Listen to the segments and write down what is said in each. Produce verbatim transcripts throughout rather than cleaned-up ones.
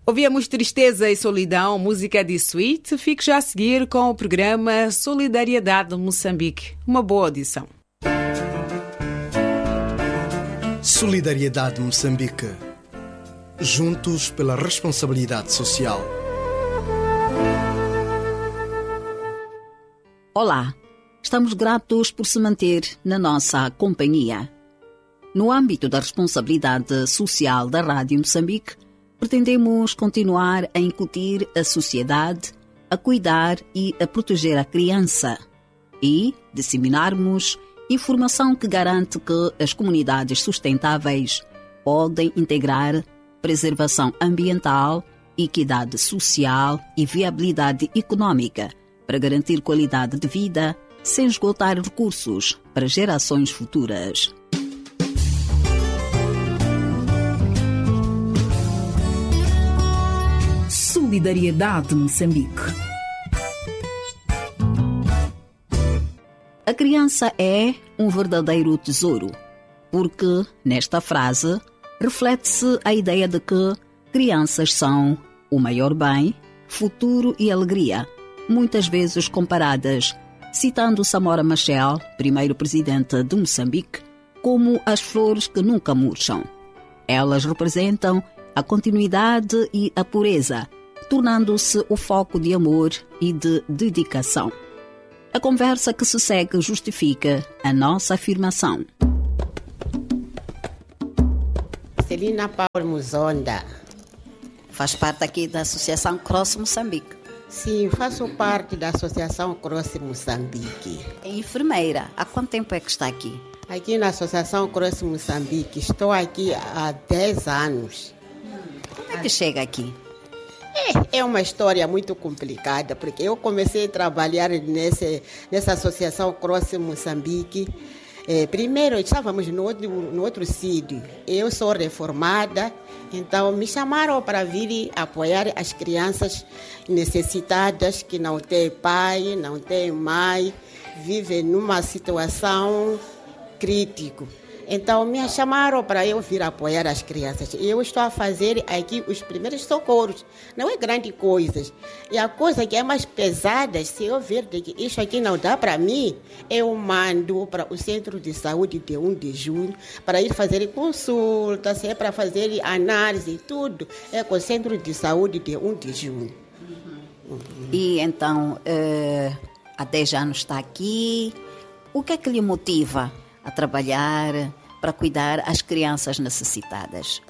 Ouvimos Tristeza e Solidão, música de Sweet. Fique já a seguir com o programa Solidariedade Moçambique. Uma boa audição. Solidariedade Moçambique. Juntos pela responsabilidade social. Olá, estamos gratos por se manter na nossa companhia. No âmbito da responsabilidade social da Rádio Moçambique, pretendemos continuar a incutir a sociedade, a cuidar e a proteger a criança e disseminarmos informação que garante que as comunidades sustentáveis podem integrar preservação ambiental, equidade social e viabilidade econômica para garantir qualidade de vida sem esgotar recursos para gerações futuras. Solidariedade Moçambique. A criança é um verdadeiro tesouro, porque, nesta frase, reflete-se a ideia de que crianças são o maior bem, futuro e alegria, muitas vezes comparadas, citando Samora Machel, primeiro presidente de Moçambique, como as flores que nunca murcham. Elas representam a continuidade e a pureza, tornando-se o foco de amor e de dedicação. A conversa que se segue justifica a nossa afirmação. Celina Paulo Muzonda. Faz parte aqui da Associação Cross Moçambique. Sim, faço parte da Associação Cross Moçambique. É enfermeira. Há quanto tempo é que está aqui? Aqui na Associação Cross Moçambique. Estou aqui há dez anos. Como é que chega aqui? É, é uma história muito complicada, porque eu comecei a trabalhar nesse, nessa Associação Cross Moçambique. É, primeiro, estávamos no outro, no outro sítio. Eu sou reformada, então me chamaram para vir apoiar as crianças necessitadas que não têm pai, não têm mãe, vivem numa situação crítica. Então me chamaram para eu vir apoiar as crianças. E eu estou a fazer aqui os primeiros socorros. Não é grande coisa. E a coisa que é mais pesada, se eu ver que isso aqui não dá para mim, eu mando para o Centro de Saúde de um de junho para ir fazer consulta, se é para fazer análise e tudo. É com o Centro de Saúde de um de junho. Uhum. E então, uh, há dez anos está aqui. O que é que lhe motiva a trabalhar para cuidar as crianças necessitadas?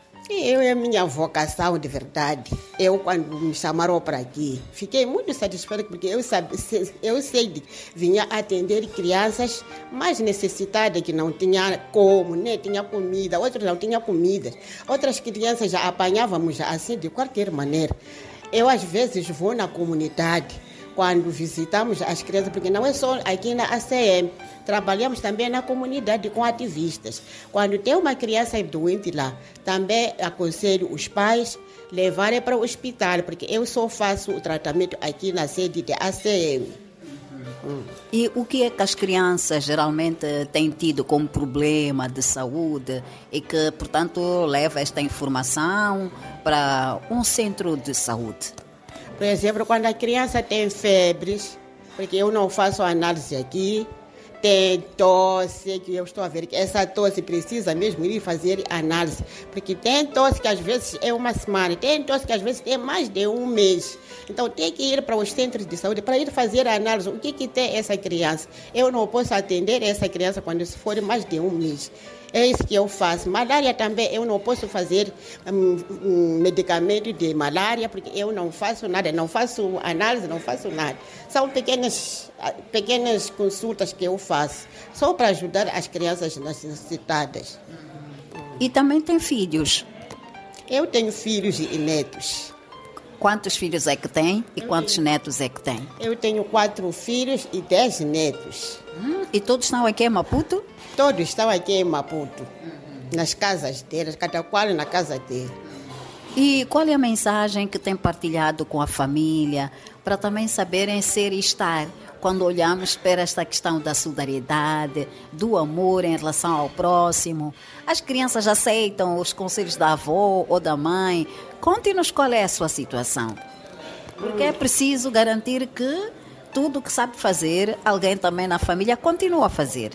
Eu, é a minha vocação de verdade. Eu, quando me chamaram para aqui, fiquei muito satisfeita porque eu, sabe, eu sei de vinha atender crianças mais necessitadas que não tinham como, nem tinha comida, outras não tinham comida. Outras crianças já apanhávamos assim de qualquer maneira. Eu, às vezes, vou na comunidade, quando visitamos as crianças, porque não é só aqui na A C M, trabalhamos também na comunidade com ativistas. Quando tem uma criança doente lá, também aconselho os pais levarem para o hospital, porque eu só faço o tratamento aqui na sede da A C M. Hum. E o que é que as crianças geralmente têm tido como problema de saúde e que, portanto, leva esta informação para um centro de saúde? Por exemplo, quando a criança tem febres, porque eu não faço análise aqui, tem tosse, que eu estou a ver que essa tosse precisa mesmo ir fazer análise, porque tem tosse que às vezes é uma semana, tem tosse que às vezes é mais de um mês. Então tem que ir para os centros de saúde para ir fazer análise. O que que tem essa criança? Eu não posso atender essa criança quando for mais de um mês. É isso que eu faço. Malária também, eu não posso fazer um, um medicamento de malária, porque eu não faço nada, não faço análise, não faço nada. São pequenas, pequenas consultas que eu faço, só para ajudar as crianças necessitadas. E também tem filhos? Eu tenho filhos e netos. Quantos filhos é que tem e eu quantos tenho, netos é que tem? Eu tenho quatro filhos e dez netos. Hum, e todos estão aqui em Maputo? Todos estão aqui em Maputo, uhum. Nas casas deles, cada qual na casa dele. E qual é a mensagem que tem partilhado com a família para também saberem ser e estar quando olhamos para esta questão da solidariedade, do amor em relação ao próximo, as crianças aceitam os conselhos da avó ou da mãe? Conte-nos qual é a sua situação. Porque é preciso garantir que tudo o que sabe fazer, alguém também na família continua a fazer.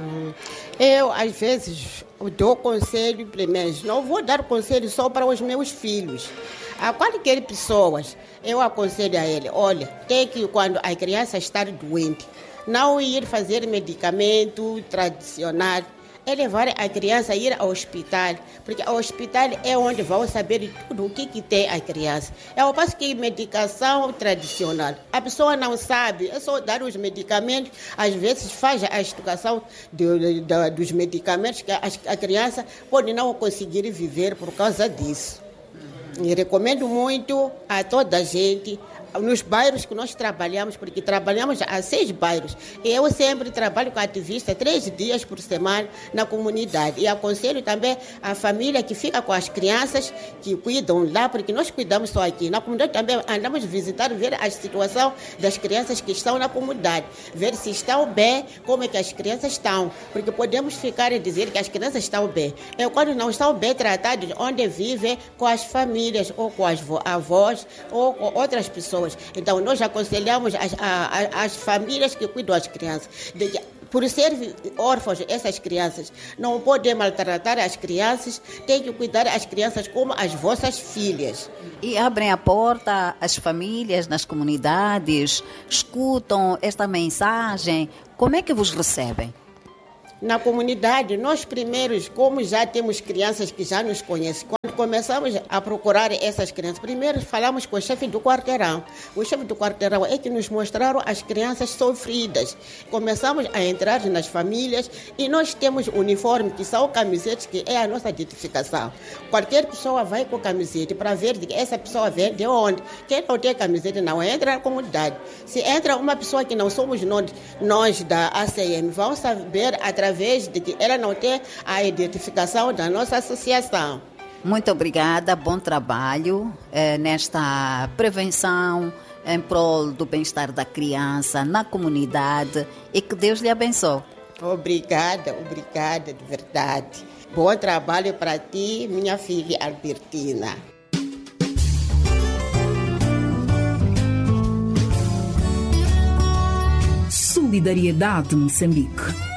Eu, às vezes, dou conselho, primeiro, não vou dar conselho só para os meus filhos. A qualquer pessoa, eu aconselho a ele, olha, tem que, quando a criança está doente, não ir fazer medicamento tradicional, é levar a criança a ir ao hospital, porque o hospital é onde vão saber tudo o que, que tem a criança. É o passo que medicação tradicional, a pessoa não sabe, é só dar os medicamentos, às vezes faz a educação de, de, de, dos medicamentos, que a, a criança pode não conseguir viver por causa disso. E recomendo muito a toda a gente, nos bairros que nós trabalhamos, porque trabalhamos a seis bairros. Eu sempre trabalho com ativista três dias por semana na comunidade. E aconselho também a família que fica com as crianças, que cuidam lá, porque nós cuidamos só aqui. Na comunidade também andamos visitar, ver a situação das crianças que estão na comunidade, ver se estão bem, como é que as crianças estão. Porque podemos ficar e dizer que as crianças estão bem. É quando não estão bem tratadas, onde vivem com as famílias, ou com as avós, ou com outras pessoas. Então, nós aconselhamos as, a, as famílias que cuidam das crianças, de que, por ser órfãos, essas crianças não podem maltratar as crianças, tem que cuidar das crianças como as vossas filhas. E abrem a porta às famílias, nas comunidades, escutam esta mensagem, como é que vos recebem? Na comunidade, nós primeiros, como já temos crianças que já nos conhecem, quando começamos a procurar essas crianças, primeiro falamos com o chefe do quarteirão. O chefe do quarteirão é que nos mostraram as crianças sofridas. Começamos a entrar nas famílias e nós temos uniforme, que são camisetas, que é a nossa identificação. Qualquer pessoa vai com camiseta para ver que essa pessoa vem de onde. Quem não tem camiseta não entra na comunidade. Se entra uma pessoa que não somos nós, nós da A C M, vão saber através através de que ela não tem a identificação da nossa associação. Muito obrigada, bom trabalho eh, nesta prevenção em prol do bem-estar da criança na comunidade e que Deus lhe abençoe. Obrigada, obrigada de verdade. Bom trabalho para ti, minha filha Albertina. Solidariedade Moçambique.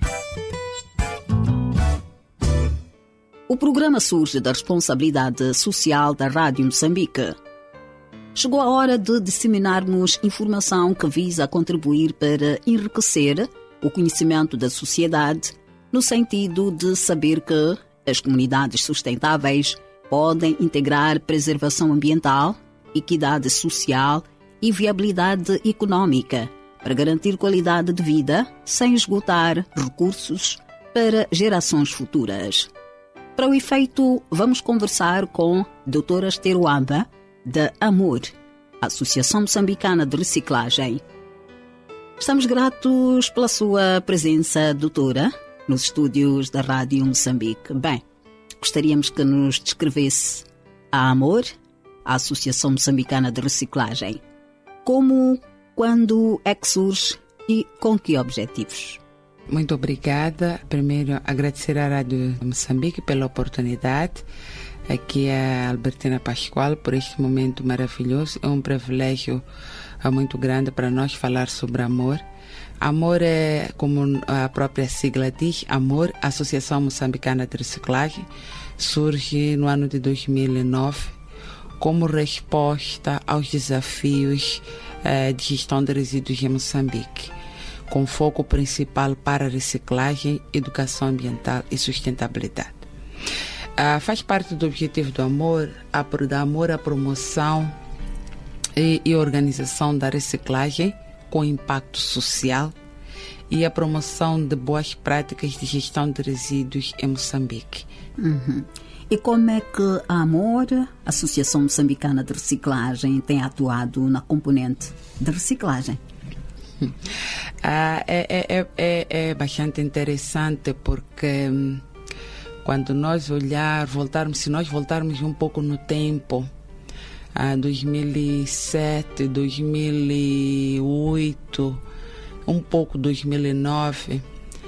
O programa surge da responsabilidade social da Rádio Moçambique. Chegou a hora de disseminarmos informação que visa contribuir para enriquecer o conhecimento da sociedade, no sentido de saber que as comunidades sustentáveis podem integrar preservação ambiental, equidade social e viabilidade econômica para garantir qualidade de vida sem esgotar recursos para gerações futuras. Para o efeito, vamos conversar com a doutora Esther Wamba, da AMOR, Associação Moçambicana de Reciclagem. Estamos gratos pela sua presença, doutora, nos estúdios da Rádio Moçambique. Bem, gostaríamos que nos descrevesse a AMOR, a Associação Moçambicana de Reciclagem. Como, quando é que surge e com que objetivos? Muito obrigada. Primeiro, agradecer à Rádio Moçambique pela oportunidade. Aqui é a Albertina Pascoal por este momento maravilhoso. É um privilégio muito grande para nós falar sobre amor. Amor é, como a própria sigla diz, AMOR, Associação Moçambicana de Reciclagem, surge no ano de dois mil e nove como resposta aos desafios eh, de gestão de resíduos em Moçambique, com foco principal para reciclagem, educação ambiental e sustentabilidade. Ah, faz parte do objetivo do AMOR, a, da AMOR a promoção e, e organização da reciclagem com impacto social e a promoção de boas práticas de gestão de resíduos em Moçambique. Uhum. E como é que a AMOR, Associação Moçambicana de Reciclagem, tem atuado na componente de reciclagem? Ah, é, é, é, é bastante interessante porque hum, quando nós olhar, voltarmos, se nós voltarmos um pouco no tempo, ah, dois mil e sete, dois mil e oito, um pouco dois mil e nove,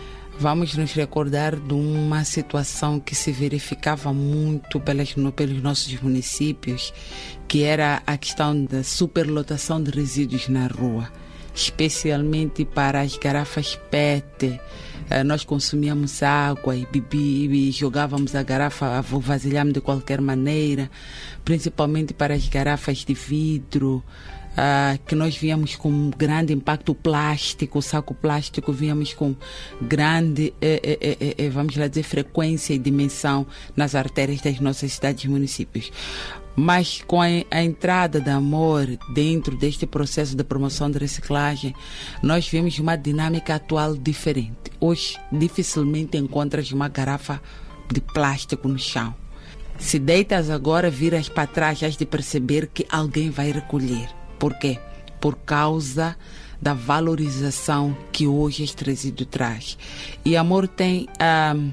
vamos nos recordar de uma situação que se verificava muito pelas, no, pelos nossos municípios, que era a questão da superlotação de resíduos na rua, especialmente para as garrafas P E T. Nós consumíamos água e, bebi, e jogávamos a garrafa, vasilhamos de qualquer maneira, principalmente para as garrafas de vidro, Uh, que nós víamos com grande impacto plástico, o saco plástico víamos com grande, eh, eh, eh, eh, vamos lá dizer, frequência e dimensão nas artérias das nossas cidades e municípios. Mas com a, a entrada da Amor dentro deste processo de promoção de reciclagem, nós vimos uma dinâmica atual diferente. Hoje, dificilmente encontras uma garrafa de plástico no chão. Se deitas agora, viras para trás, has de perceber que alguém vai recolher. Por quê? Por causa da valorização que hoje este resíduo traz. E a Amor tem um,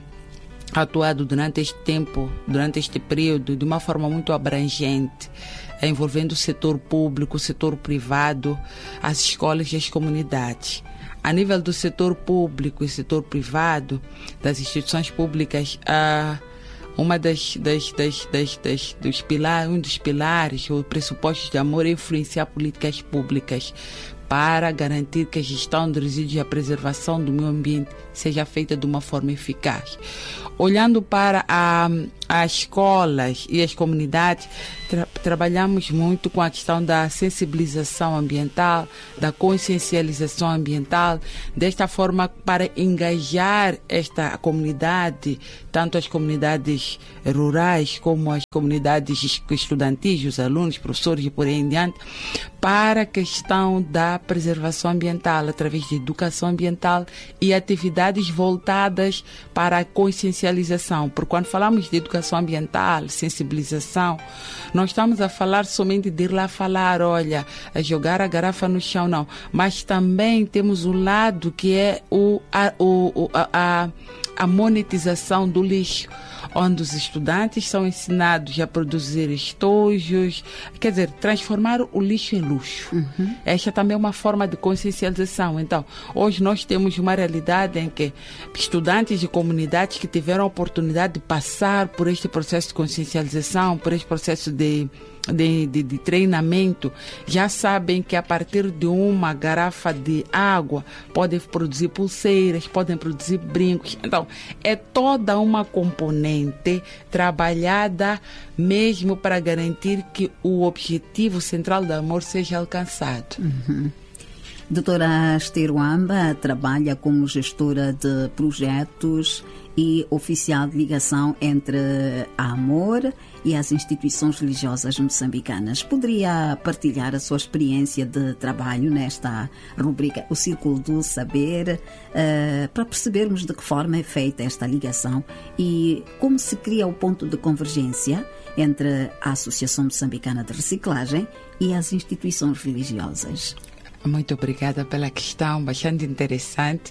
atuado durante este tempo, durante este período, de uma forma muito abrangente, envolvendo o setor público, o setor privado, as escolas e as comunidades. A nível do setor público e setor privado, das instituições públicas, a uh, Uma das, das, das, das, das, dos pilares, um dos pilares ou pressupostos de Amor é influenciar políticas públicas para garantir que a gestão de resíduos e a preservação do meio ambiente seja feita de uma forma eficaz. Olhando para a, as escolas e as comunidades, tra trabalhamos muito com a questão da sensibilização ambiental, da consciencialização ambiental, desta forma para engajar esta comunidade, tanto as comunidades rurais como as comunidades estudantis, os alunos, professores e por aí em diante, para a questão da preservação ambiental, através de educação ambiental e atividades voltadas para a consciencialização. Porque quando falamos de educação ambiental, sensibilização, não estamos a falar somente de ir lá falar, olha, a jogar a garrafa no chão, não. Mas também temos um lado que é o, a, o, a, a monetização do lixo, onde os estudantes são ensinados a produzir estojos, quer dizer, transformar o lixo em luxo. Uhum. Esta também é uma forma de consciencialização. Então, hoje nós temos uma realidade em que estudantes de comunidades que tiveram a oportunidade de passar por este processo de consciencialização, por este processo de De, de, de treinamento, já sabem que a partir de uma garrafa de água podem produzir pulseiras, podem produzir brincos. Então, é toda uma componente trabalhada mesmo para garantir que o objetivo central do Amor seja alcançado. Uhum. Doutora Esther Wamba trabalha como gestora de projetos e oficial de ligação entre a Amor e as instituições religiosas moçambicanas. Poderia partilhar a sua experiência de trabalho nesta rubrica, o Círculo do Saber, uh, para percebermos de que forma é feita esta ligação e como se cria o ponto de convergência entre a Associação Moçambicana de Reciclagem e as instituições religiosas. Muito obrigada pela questão, bastante interessante,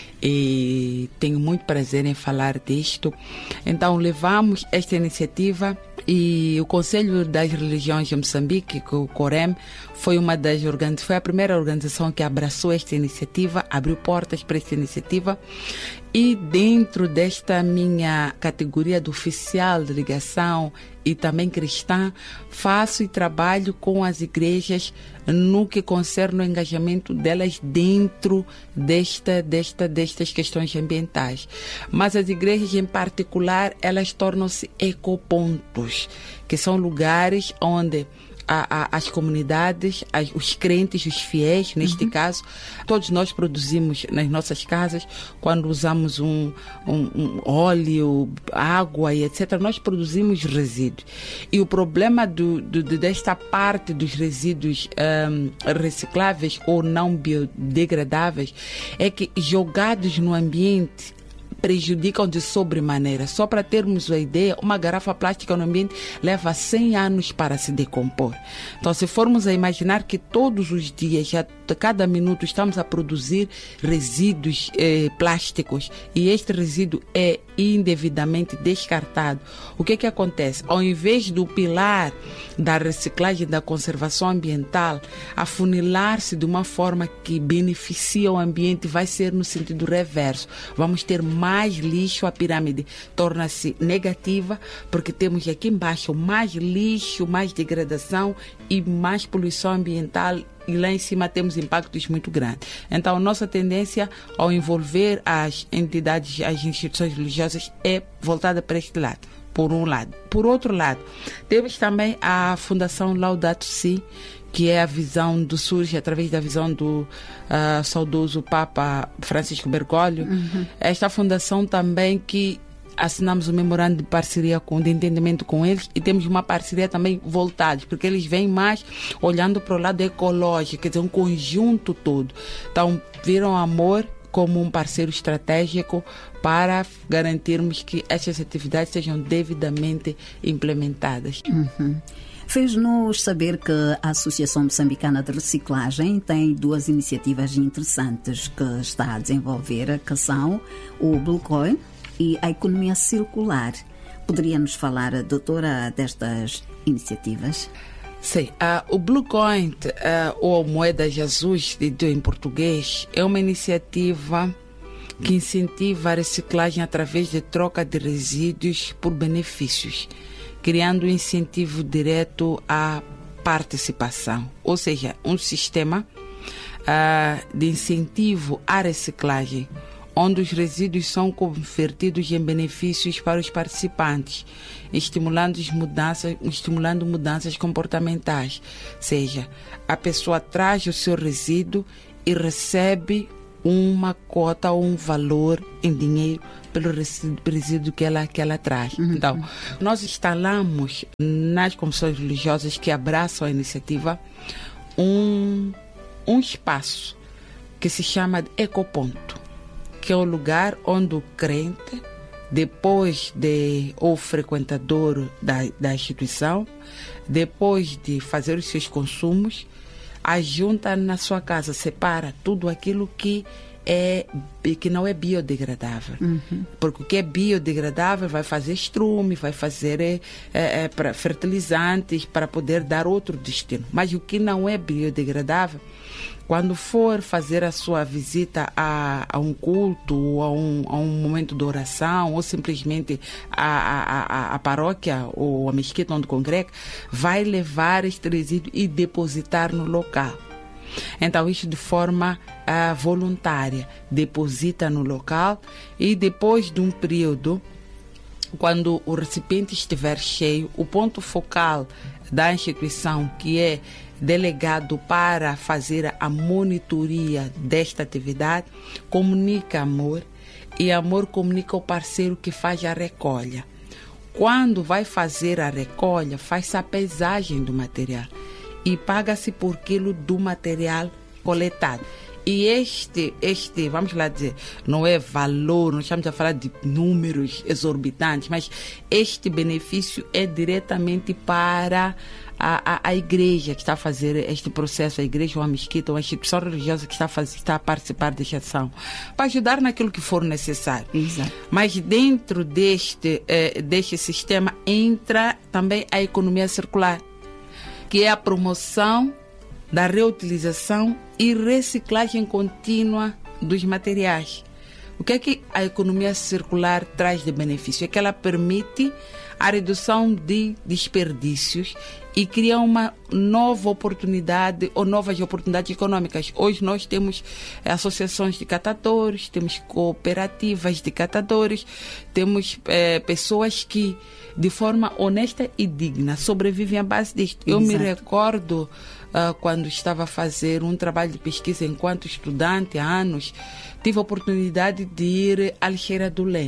e tenho muito prazer em falar disto. Então, levamos esta iniciativa e o Conselho das Religiões de Moçambique, o COREM, foi uma das organiz... foi a primeira organização que abraçou esta iniciativa, abriu portas para esta iniciativa. E dentro desta minha categoria de oficial de ligação e também cristã, faço e trabalho com as igrejas no que concerne o engajamento delas dentro desta, desta, destas questões ambientais. Mas as igrejas em particular, elas tornam-se ecopontos, que são lugares onde A, a, as comunidades, as, os crentes, os fiéis, neste uhum. caso, todos nós produzimos nas nossas casas, quando usamos um, um, um óleo, água e etcétera, nós produzimos resíduos. E o problema do, do, desta parte dos resíduos um, recicláveis ou não biodegradáveis é que, jogados no ambiente, prejudicam de sobremaneira. Só para termos uma ideia, uma garrafa plástica no ambiente leva cem anos para se decompor. Então, se formos a imaginar que todos os dias, a cada minuto, estamos a produzir resíduos eh, plásticos e este resíduo é indevidamente descartado, o que que acontece? Ao invés do pilar da reciclagem, da conservação ambiental afunilar-se de uma forma que beneficia o ambiente, vai ser no sentido reverso. Vamos ter mais lixo, a pirâmide torna-se negativa, porque temos aqui embaixo mais lixo, mais degradação e mais poluição ambiental, e lá em cima temos impactos muito grandes. Então, nossa tendência ao envolver as entidades, as instituições religiosas é voltada para este lado, por um lado. Por outro lado, temos também a Fundação Laudato Si, que é a visão do surge através da visão do uh, saudoso Papa Francisco Bergoglio. Uhum. Esta fundação também que assinamos um memorando de parceria, com, de entendimento com eles, e temos uma parceria também voltada, porque eles vêm mais olhando para o lado ecológico, quer dizer, um conjunto todo. Então, viram Amor como um parceiro estratégico para garantirmos que estas atividades sejam devidamente implementadas. Uhum. Fez-nos saber que a Associação Moçambicana de Reciclagem tem duas iniciativas interessantes que está a desenvolver, que são o Blue Coin e a economia circular. Poderia nos falar, doutora, destas iniciativas? Sim, uh, o Blue Coin, uh, ou Moeda Jesus, dito em português, é uma iniciativa que incentiva a reciclagem através de troca de resíduos por benefícios, criando um incentivo direto à participação, ou seja, um sistema uh, de incentivo à reciclagem, onde os resíduos são convertidos em benefícios para os participantes, estimulando mudanças, estimulando mudanças comportamentais. Ou seja, a pessoa traz o seu resíduo e recebe uma cota ou um valor em dinheiro pelo resíduo que ela, que ela traz. Uhum. Então, nós instalamos nas comissões religiosas que abraçam a iniciativa um, um espaço que se chama de Ecoponto, que é o lugar onde o crente, depois de, ou frequentador da, da instituição, depois de fazer os seus consumos, ajunta na sua casa, separa tudo aquilo que, é, que não é biodegradável. Uhum. Porque o que é biodegradável vai fazer estrume, vai fazer é, é, para fertilizantes para poder dar outro destino. Mas o que não é biodegradável, quando for fazer a sua visita a, a um culto, ou a um, a um momento de oração, ou simplesmente a, a, a, a paróquia ou a mesquita onde congrega, vai levar este resíduo e depositar no local. Então, isso de forma uh, voluntária. Deposita no local e depois de um período, quando o recipiente estiver cheio, o ponto focal da instituição, que é delegado para fazer a monitoria desta atividade, comunica Amor, e Amor comunica ao parceiro que faz a recolha. Quando vai fazer a recolha, faz a pesagem do material e paga-se por quilo do material coletado. E este, este, vamos lá dizer, não é valor, não estamos a falar de números exorbitantes, mas este benefício é diretamente para a, a, a igreja que está a fazer este processo, a igreja ou a mesquita ou a instituição religiosa que está a, fazer, está a participar desta ação, para ajudar naquilo que for necessário. Exato. Mas dentro deste, eh, deste sistema entra também a economia circular, que é a promoção da reutilização e reciclagem contínua dos materiais. O que é que a economia circular traz de benefício? É que ela permite a redução de desperdícios e cria uma nova oportunidade ou novas oportunidades econômicas. Hoje nós temos associações de catadores, temos cooperativas de catadores, temos é, pessoas que de forma honesta e digna sobrevivem à base disto. Eu Exato. me recordo uh, quando estava a fazer um trabalho de pesquisa enquanto estudante há anos, tive a oportunidade de ir à Lixeira do Leme.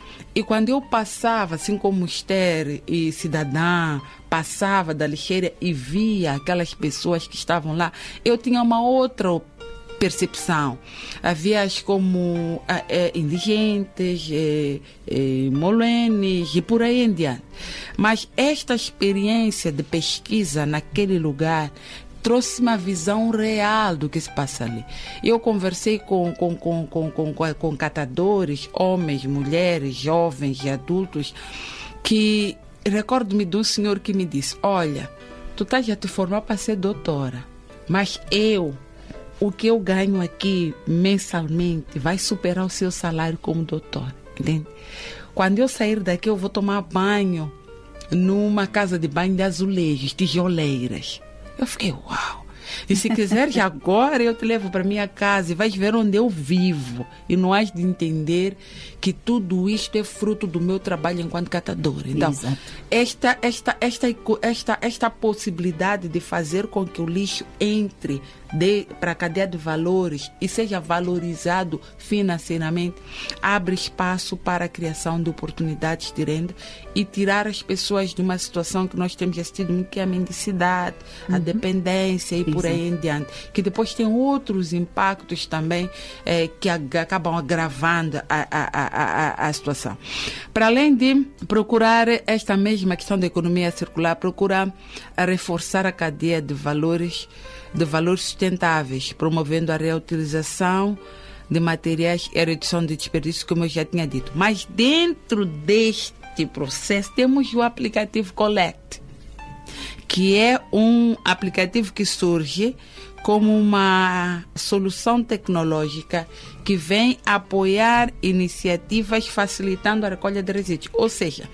E quando eu passava, assim como Esther e cidadã, passava da lixeira e via aquelas pessoas que estavam lá, eu tinha uma outra percepção. Havia como é, indigentes, é, é, moluenes e por aí em diante. Mas esta experiência de pesquisa naquele lugar trouxe uma visão real do que se passa ali. Eu conversei com, com, com, com, com, com catadores, homens, mulheres, jovens e adultos, que recordo-me de um senhor que me disse: olha, tu estás a te formar para ser doutora, mas eu, o que eu ganho aqui mensalmente vai superar o seu salário como doutor, entende? Quando eu sair daqui, eu vou tomar banho numa casa de banho de azulejos, tijoleiras. Eu fiquei, uau! E se quiseres agora, eu te levo para minha casa e vais ver onde eu vivo. E não has de entender que tudo isto é fruto do meu trabalho enquanto catadora. Então, esta, esta, esta, esta, esta possibilidade de fazer com que o lixo entre de, para a cadeia de valores e seja valorizado financeiramente, abre espaço para a criação de oportunidades de renda e tirar as pessoas de uma situação que nós temos assistido muito, que é a mendicidade, uhum. a dependência e por aí em diante, que depois tem outros impactos também eh, que ag- acabam agravando a, a, a, a situação. Para além de procurar esta mesma questão da economia circular, procurar reforçar a cadeia de valores de valores sustentáveis, promovendo a reutilização de materiais e a redução de desperdício, como eu já tinha dito. Mas dentro deste processo temos o aplicativo Collect, que é um aplicativo que surge como uma solução tecnológica que vem apoiar iniciativas facilitando a recolha de resíduos. Ou seja,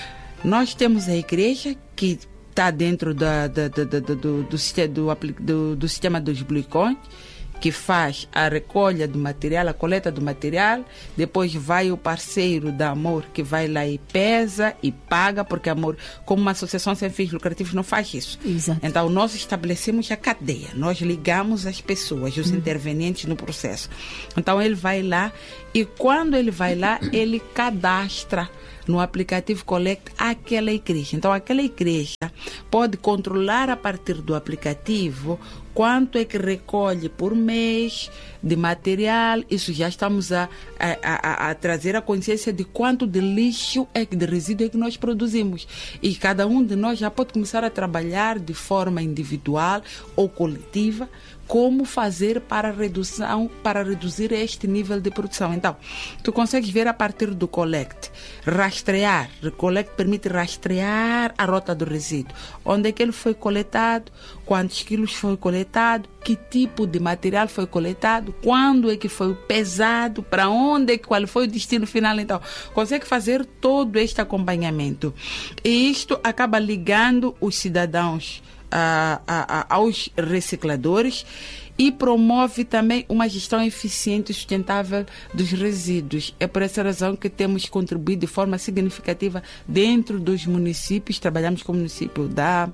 nós temos a igreja que está dentro da, da, da, da, do, do, do, do, do sistema dos Blue Coins, que faz a recolha do material, a coleta do material, depois vai o parceiro da Amor, que vai lá e pesa e paga, porque Amor, como uma associação sem fins lucrativos, não faz isso. Exato. Então, nós estabelecemos a cadeia, nós ligamos as pessoas, os uhum. intervenientes no processo. Então, ele vai lá e quando ele vai lá, ele cadastra no aplicativo Collect aquela igreja. Então, aquela igreja pode controlar a partir do aplicativo quanto é que recolhe por mês de material. Isso já estamos a, a, a, a trazer a consciência de quanto de lixo, é, de resíduo é que nós produzimos. E cada um de nós já pode começar a trabalhar de forma individual ou coletiva como fazer para redução, para reduzir este nível de produção. Então, tu consegues ver a partir do Collect, rastrear. O Collect permite rastrear a rota do resíduo. Onde é que ele foi coletado, quantos quilos foi coletado, que tipo de material foi coletado, quando é que foi pesado, para onde é que, qual foi o destino final. Então, consegue fazer todo este acompanhamento. E isto acaba ligando os cidadãos A, a, a, aos recicladores e promove também uma gestão eficiente e sustentável dos resíduos. É por essa razão que temos contribuído de forma significativa dentro dos municípios. Trabalhamos com o município da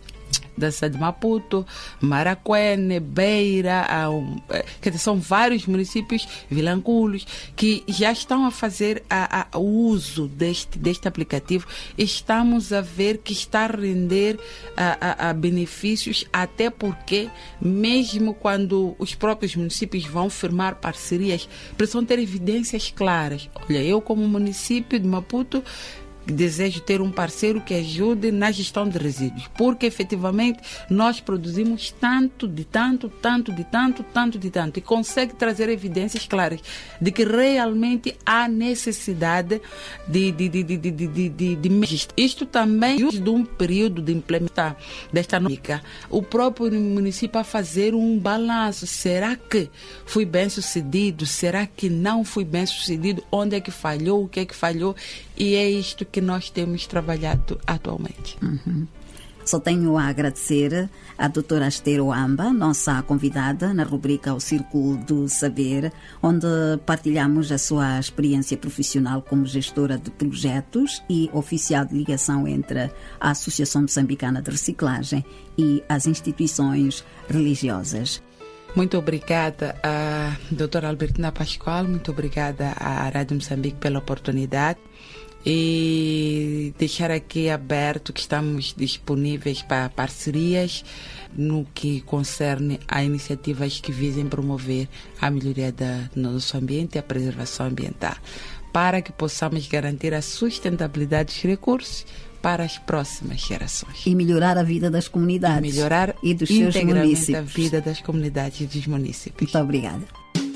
da cidade de Maputo, Maracuene, Beira, um, quer dizer, são vários municípios, Vilanculos, que já estão a fazer a, a, o uso deste, deste aplicativo. Estamos a ver que está a render a, a, a benefícios, até porque mesmo quando os próprios municípios vão firmar parcerias, precisam ter evidências claras. Olha, eu como município de Maputo desejo ter um parceiro que ajude na gestão de resíduos, porque efetivamente nós produzimos tanto de tanto, tanto de tanto, tanto de tanto, e consegue trazer evidências claras de que realmente há necessidade de, de, de, de, de, de, de, de registro. Isto também de um período de implementar desta norma, o próprio município a fazer um balanço. Será que fui bem sucedido? Será que não fui bem sucedido? Onde é que falhou? O que é que falhou? E é isto que nós temos trabalhado atualmente. Uhum. Só tenho a agradecer à doutora Esther Oamba, nossa convidada na rubrica O Círculo do Saber, onde partilhamos a sua experiência profissional como gestora de projetos e oficial de ligação entre a Associação Moçambicana de Reciclagem e as instituições religiosas. Muito obrigada a doutora Albertina Pascoal, muito obrigada à Rádio Moçambique pela oportunidade. e deixar aqui aberto que estamos disponíveis para parcerias no que concerne a iniciativas que visem promover a melhoria da, do nosso ambiente e a preservação ambiental, para que possamos garantir a sustentabilidade dos recursos para as próximas gerações. E melhorar a vida das comunidades. E melhorar e dos seus municípios. a vida das comunidades e dos municípios. Muito obrigada.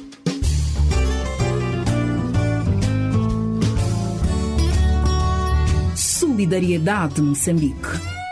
Solidariedade Moçambique.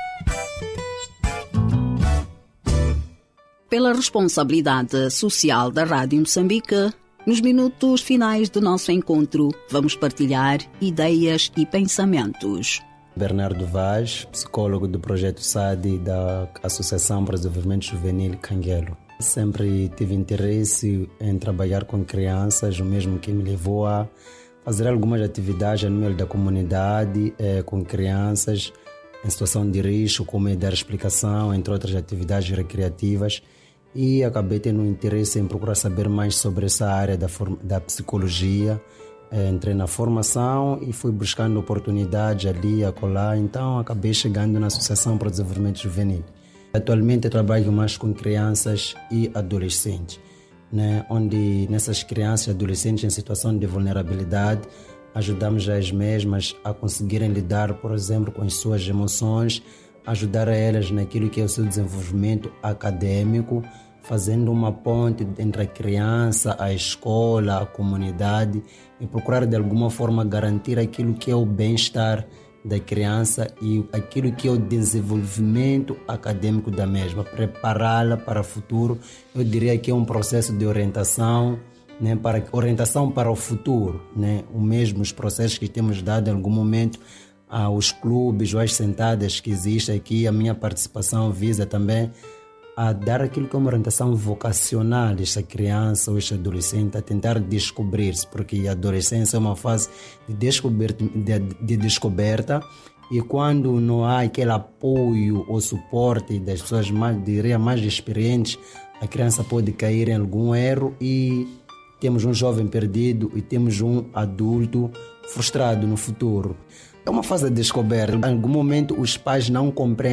Pela responsabilidade social da Rádio Moçambique, nos minutos finais do nosso encontro, vamos partilhar ideias e pensamentos. Bernardo Vaz, psicólogo do projeto S A D I da Associação para o Desenvolvimento Juvenil Canguelo. Sempre tive interesse em trabalhar com crianças, o mesmo que me levou a fazer algumas atividades no meio da comunidade, eh, com crianças em situação de risco, como dar explicação, entre outras atividades recreativas. E acabei tendo um interesse em procurar saber mais sobre essa área da, da psicologia. Entrei na formação e fui buscando oportunidades ali e acolá, então acabei chegando na Associação para o Desenvolvimento Juvenil. Atualmente eu trabalho mais com crianças e adolescentes, né? Onde nessas crianças e adolescentes em situação de vulnerabilidade, ajudamos as mesmas a conseguirem lidar, por exemplo, com as suas emoções, ajudar a elas naquilo que é o seu desenvolvimento acadêmico, fazendo uma ponte entre a criança, a escola, a comunidade e procurar de alguma forma garantir aquilo que é o bem-estar da criança e aquilo que é o desenvolvimento acadêmico da mesma, prepará-la para o futuro. Eu diria que é um processo de orientação, né, para, orientação para o futuro, né, o mesmo os processos que temos dado em algum momento aos clubes ou às sentadas que existem aqui. A minha participação visa também a dar aquilo que é uma orientação vocacional a esta criança ou este adolescente, a tentar descobrir-se, porque a adolescência é uma fase de descoberta, de, de descoberta e quando não há aquele apoio ou suporte das pessoas mais, diria, mais experientes, a criança pode cair em algum erro e temos um jovem perdido e temos um adulto frustrado no futuro. É uma fase de descoberta. Em algum momento os pais não compreendem